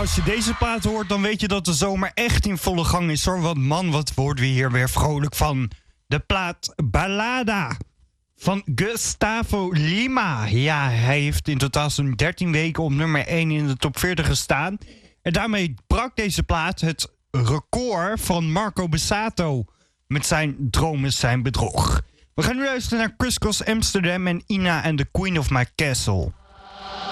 Als je deze plaat hoort, dan weet je dat de zomer echt in volle gang is, hoor. Want man, wat worden we hier weer vrolijk van. De plaat Ballada van Gustavo Lima. Ja, hij heeft in totaal zo'n 13 weken op nummer 1 in de top 40 gestaan. En daarmee brak deze plaat het record van Marco Bassato met zijn Droom is zijn bedrog. We gaan nu luisteren naar Chris Cross Amsterdam en Ina and the Queen of My Castle.